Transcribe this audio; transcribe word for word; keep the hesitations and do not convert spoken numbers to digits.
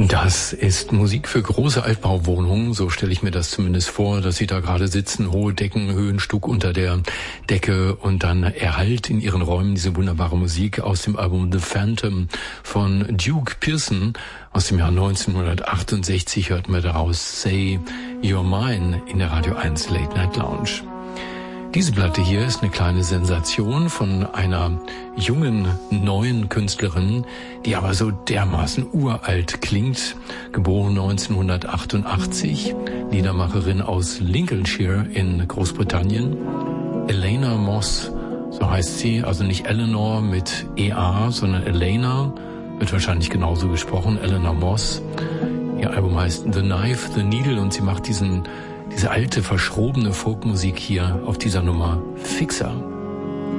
Das ist Musik für große Altbauwohnungen, so stelle ich mir das zumindest vor, dass Sie da gerade sitzen, hohe Decken, Höhenstuck unter der Decke und dann erhallt in Ihren Räumen diese wunderbare Musik aus dem Album The Phantom von Duke Pearson aus dem Jahr neunzehnhundertachtundsechzig. Hörten wir daraus Say You're Mine in der Radio eins Late Night Lounge. Diese Platte hier ist eine kleine Sensation von einer jungen, neuen Künstlerin, die aber so dermaßen uralt klingt. Geboren neunzehnhundertachtundachtzig, Liedermacherin aus Lincolnshire in Großbritannien. Elena Moss, so heißt sie, also nicht Eleanor mit E A, sondern Elena, wird wahrscheinlich genauso gesprochen, Elena Moss. Ihr Album heißt The Knife, The Needle und sie macht diesen diese alte, verschrobene Folkmusik hier auf dieser Nummer Fixer.